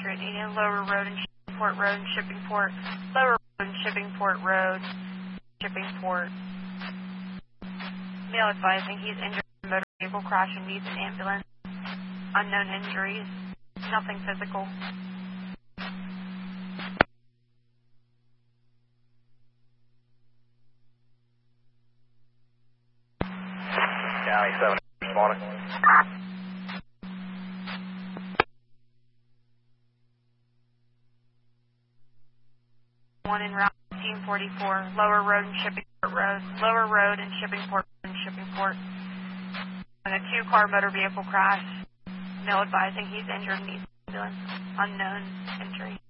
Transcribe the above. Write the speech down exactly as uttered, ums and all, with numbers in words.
Patriot needing Lower Road and Shippingport Road and Shippingport, Lower Road and Shippingport Road, Shippingport. Male advising he's injured in a motor vehicle crash and needs an ambulance. Unknown injuries, nothing physical. County seven, responding. One in Route fifteen forty-four, Lower Road and Shippingport Road, Lower Road and Shippingport and Shippingport. And a two-car motor vehicle crash. Male advising he's injured and needs ambulance. Unknown injury.